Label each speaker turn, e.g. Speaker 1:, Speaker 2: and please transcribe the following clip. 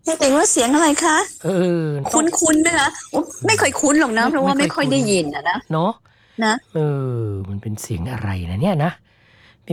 Speaker 1: ให้ตัวเองว่าเสียงอะไรคะ
Speaker 2: เออ
Speaker 1: ค
Speaker 2: ต้อง
Speaker 1: ุ้นๆไหมคะโอ้ไม่ค่อยคุ้นหรอกนะเพราะ
Speaker 2: ไม่
Speaker 1: ว่าไม่ค่อย
Speaker 2: ค่อยคุ้น
Speaker 1: ได้ยินอะนะ
Speaker 2: เนาะ
Speaker 1: นะ
Speaker 2: เออมันเป็นเสียงอะไรนะเนี่ยนะ